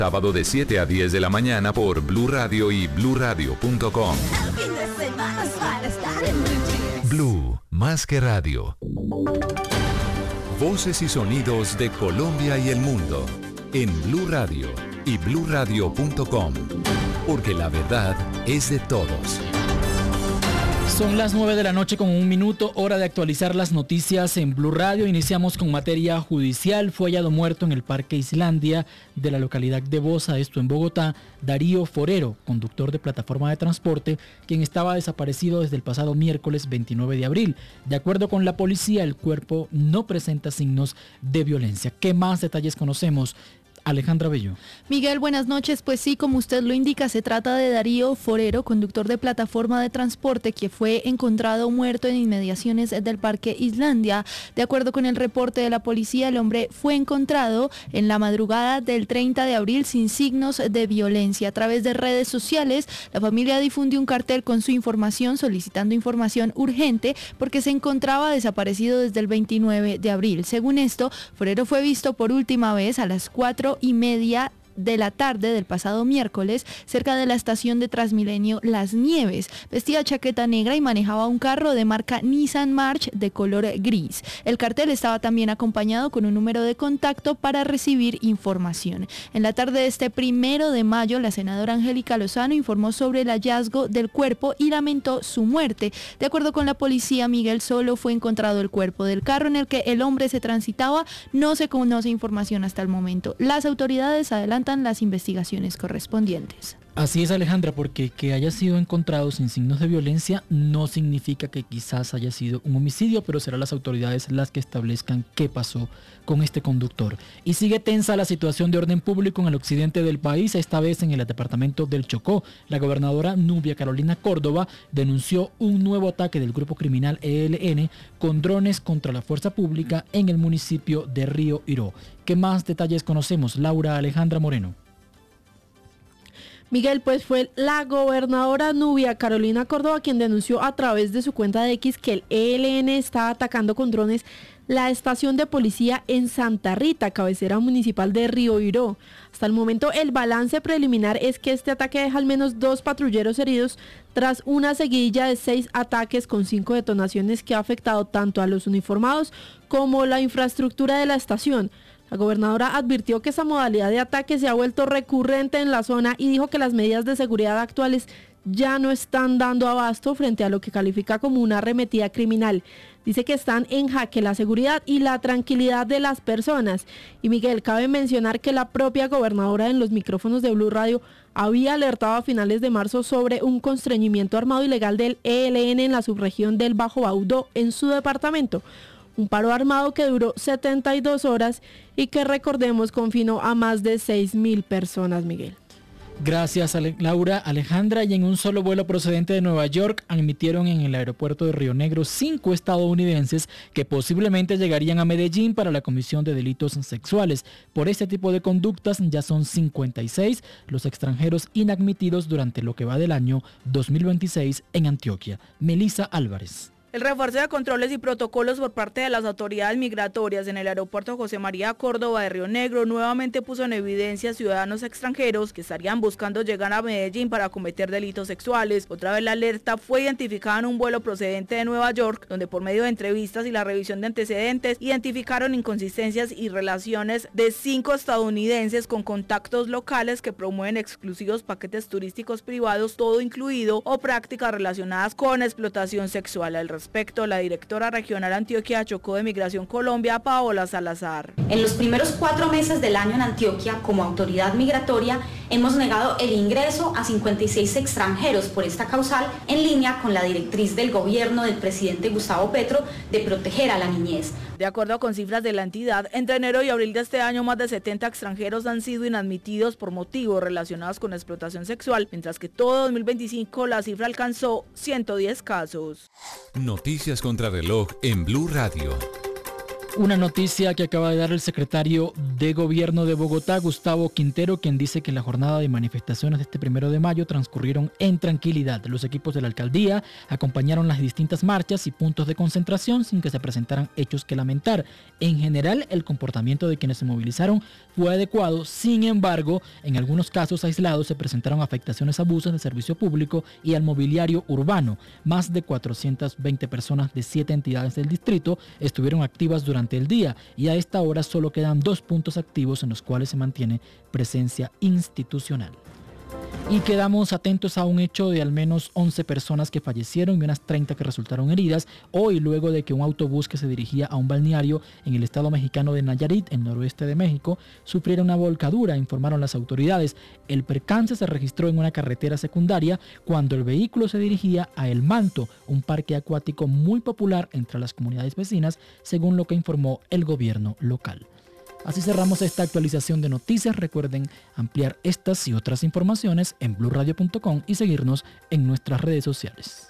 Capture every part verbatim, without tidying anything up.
Sábado de siete a diez de la mañana por Blue Radio y blue radio punto com. Blue, más que radio. Voces y sonidos de Colombia y el mundo en Blue Radio y blue radio punto com, porque la verdad es de todos. Son las nueve de la noche con un minuto, hora de actualizar las noticias en Blue Radio. Iniciamos con materia judicial. Fue hallado muerto en el Parque Islandia de la localidad de Bosa, esto en Bogotá, Darío Forero, conductor de plataforma de transporte, quien estaba desaparecido desde el pasado miércoles veintinueve de abril. De acuerdo con la policía, el cuerpo no presenta signos de violencia. ¿Qué más detalles conocemos? Alejandra Bello. Miguel, buenas noches. Pues sí, como usted lo indica, se trata de Darío Forero, conductor de plataforma de transporte, que fue encontrado muerto en inmediaciones del Parque Islandia. De acuerdo con el reporte de la policía, el hombre fue encontrado en la madrugada del treinta de abril sin signos de violencia. A través de redes sociales, la familia difundió un cartel con su información solicitando información urgente porque se encontraba desaparecido desde el veintinueve de abril. Según esto, Forero fue visto por última vez a las cuatro y media de la tarde del pasado miércoles cerca de la estación de Transmilenio Las Nieves. Vestía chaqueta negra y manejaba un carro de marca Nissan March de color gris. El cartel estaba también acompañado con un número de contacto para recibir información. En la tarde de este primero de mayo, la senadora Angélica Lozano informó sobre el hallazgo del cuerpo y lamentó su muerte. De acuerdo con la policía, Miguel, solo fue encontrado el cuerpo. Del carro en el que el hombre se transitaba no se conoce información hasta el momento. Las autoridades adelantan las investigaciones correspondientes. Así es, Alejandra, porque que haya sido encontrado sin signos de violencia no significa que quizás haya sido un homicidio, pero serán las autoridades las que establezcan qué pasó con este conductor. Y sigue tensa la situación de orden público en el occidente del país, esta vez en el departamento del Chocó. La gobernadora Nubia Carolina Córdoba denunció un nuevo ataque del grupo criminal E L N con drones contra la fuerza pública en el municipio de Río Iró. ¿Qué más detalles conocemos? Laura Alejandra Moreno. Miguel, pues fue la gobernadora Nubia Carolina Córdoba quien denunció a través de su cuenta de X que el E L N está atacando con drones la estación de policía en Santa Rita, cabecera municipal de Río Iró. Hasta el momento el balance preliminar es que este ataque deja al menos dos patrulleros heridos tras una seguidilla de seis ataques con cinco detonaciones que ha afectado tanto a los uniformados como la infraestructura de la estación. La gobernadora advirtió que esa modalidad de ataque se ha vuelto recurrente en la zona y dijo que las medidas de seguridad actuales ya no están dando abasto frente a lo que califica como una arremetida criminal. Dice que están en jaque la seguridad y la tranquilidad de las personas. Y Miguel, cabe mencionar que la propia gobernadora en los micrófonos de Blue Radio había alertado a finales de marzo sobre un constreñimiento armado ilegal del E L N en la subregión del Bajo Baudó en su departamento. Un paro armado que duró setenta y dos horas y que, recordemos, confinó a más de seis mil personas, Miguel. Gracias, Ale- Laura. Alejandra, y en un solo vuelo procedente de Nueva York admitieron en el aeropuerto de Río Negro cinco estadounidenses que posiblemente llegarían a Medellín para la comisión de delitos sexuales. Por este tipo de conductas ya son cincuenta y seis los extranjeros inadmitidos durante lo que va del año dos mil veintiséis en Antioquia. Melissa Álvarez. El refuerzo de controles y protocolos por parte de las autoridades migratorias en el aeropuerto José María Córdoba de Río Negro nuevamente puso en evidencia a ciudadanos extranjeros que estarían buscando llegar a Medellín para cometer delitos sexuales. Otra vez la alerta fue identificada en un vuelo procedente de Nueva York, donde por medio de entrevistas y la revisión de antecedentes identificaron inconsistencias y relaciones de cinco estadounidenses con contactos locales que promueven exclusivos paquetes turísticos privados, todo incluido, o prácticas relacionadas con explotación sexual. Al respecto, la directora regional Antioquia Chocó de Migración Colombia, Paola Salazar. En los primeros cuatro meses del año en Antioquia, como autoridad migratoria, hemos negado el ingreso a cincuenta y seis extranjeros por esta causal, en línea con la directriz del gobierno del presidente Gustavo Petro de proteger a la niñez. De acuerdo con cifras de la entidad, entre enero y abril de este año, más de setenta extranjeros han sido inadmitidos por motivos relacionados con explotación sexual, mientras que todo dos mil veinticinco la cifra alcanzó ciento diez casos. Noticias contra reloj en Blue Radio. Una noticia que acaba de dar el secretario de Gobierno de Bogotá, Gustavo Quintero, quien dice que la jornada de manifestaciones de este primero de mayo transcurrieron en tranquilidad. Los equipos de la alcaldía acompañaron las distintas marchas y puntos de concentración sin que se presentaran hechos que lamentar. En general, el comportamiento de quienes se movilizaron fue adecuado. Sin embargo, en algunos casos aislados se presentaron afectaciones a buses de servicio público y al mobiliario urbano. Más de cuatrocientas veinte personas de siete entidades del distrito estuvieron activas durante el día y a esta hora solo quedan dos puntos activos en los cuales se mantiene presencia institucional. Y quedamos atentos a un hecho de al menos once personas que fallecieron y unas treinta que resultaron heridas hoy luego de que un autobús que se dirigía a un balneario en el estado mexicano de Nayarit, en noroeste de México, sufriera una volcadura, informaron las autoridades. El percance se registró en una carretera secundaria cuando el vehículo se dirigía a El Manto, un parque acuático muy popular entre las comunidades vecinas, según lo que informó el gobierno local. Así cerramos esta actualización de noticias. Recuerden ampliar estas y otras informaciones en blue radio punto com y seguirnos en nuestras redes sociales.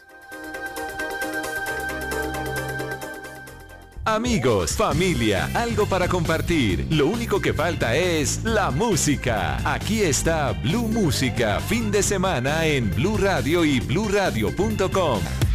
Amigos, familia, algo para compartir. Lo único que falta es la música. Aquí está Blue Música, fin de semana en Blue Radio y blue radio punto com.